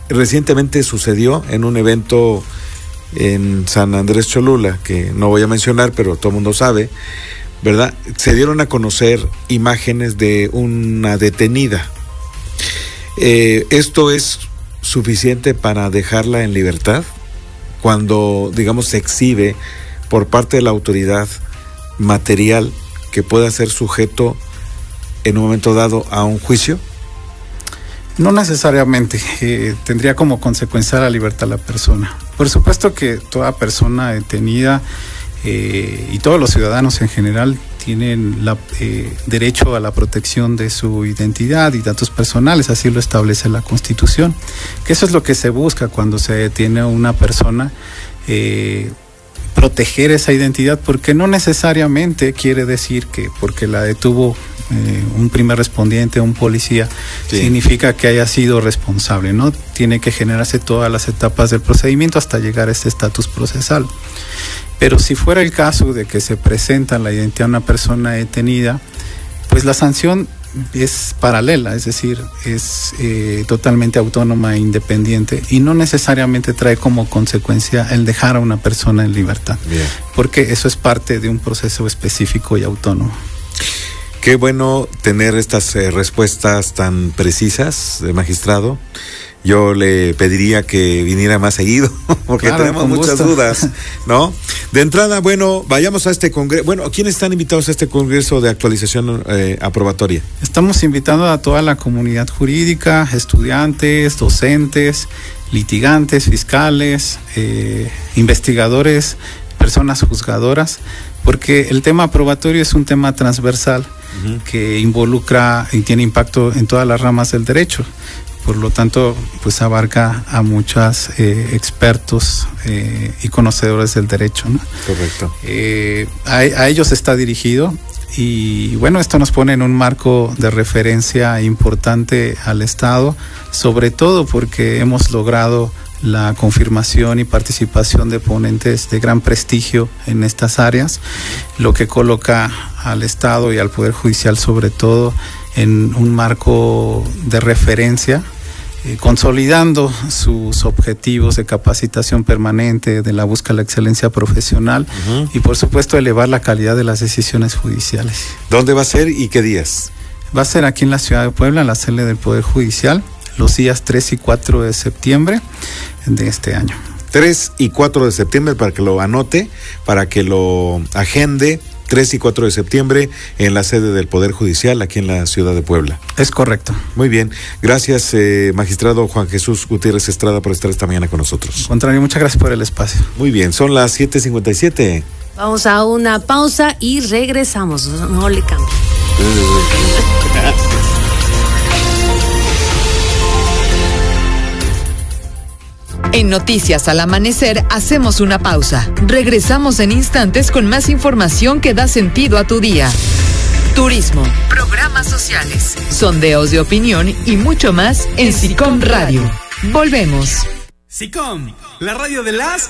recientemente sucedió en un evento en San Andrés Cholula, que no voy a mencionar, pero todo el mundo sabe, ¿verdad? Se dieron a conocer imágenes de una detenida. ¿Esto es suficiente para dejarla en libertad cuando, digamos, se exhibe por parte de la autoridad material que pueda ser sujeto en un momento dado a un juicio? No necesariamente, tendría como consecuencia la libertad de la persona. Por supuesto que toda persona detenida y todos los ciudadanos en general tienen derecho a la protección de su identidad y datos personales, así lo establece la Constitución, que eso es lo que se busca cuando se detiene a una persona, proteger esa identidad, porque no necesariamente quiere decir que porque la detuvo un primer respondiente, un policía, sí, significa que haya sido responsable, ¿no? Tiene que generarse todas las etapas del procedimiento hasta llegar a este estatus procesal. Pero si fuera el caso de que se presenta la identidad de una persona detenida, pues la sanción es paralela, es decir, es totalmente autónoma e independiente y no necesariamente trae como consecuencia el dejar a una persona en libertad. Bien. Porque eso es parte de un proceso específico y autónomo. Qué bueno tener estas respuestas tan precisas, magistrado. Yo le pediría que viniera más seguido, porque claro, tenemos muchas dudas, ¿no? De entrada, bueno, vayamos a este congreso. Bueno, ¿quiénes están invitados a este congreso de actualización aprobatoria? Estamos invitando a toda la comunidad jurídica, estudiantes, docentes, litigantes, fiscales, investigadores, personas juzgadoras, porque el tema aprobatorio es un tema transversal que involucra y tiene impacto en todas las ramas del derecho. Por lo tanto, pues abarca a muchos expertos y conocedores del derecho, ¿no? Correcto. A ellos está dirigido y bueno, esto nos pone en un marco de referencia importante al Estado, sobre todo porque hemos logrado la confirmación y participación de ponentes de gran prestigio en estas áreas, lo que coloca al Estado y al Poder Judicial sobre todo en un marco de referencia, consolidando sus objetivos de capacitación permanente, de la búsqueda de la excelencia profesional y por supuesto elevar la calidad de las decisiones judiciales. ¿Dónde va a ser y qué días? Va a ser aquí en la ciudad de Puebla, en la sede del Poder Judicial, los días 3 y 4 de septiembre de este año. 3 y 4 de septiembre, para que lo anote, para que lo agende. 3 y 4 de septiembre en la sede del Poder Judicial aquí en la ciudad de Puebla. Es correcto. Muy bien. Gracias, magistrado Juan Jesús Gutiérrez Estrada, por estar esta mañana con nosotros. Al contrario, muchas gracias por el espacio. Muy bien, son las 7:57. Vamos a una pausa y regresamos. No le cambie. En Noticias al Amanecer hacemos una pausa. Regresamos en instantes con más información que da sentido a tu día. Turismo, programas sociales, sondeos de opinión y mucho más en SICOM Radio. Volvemos. SICOM, la radio de las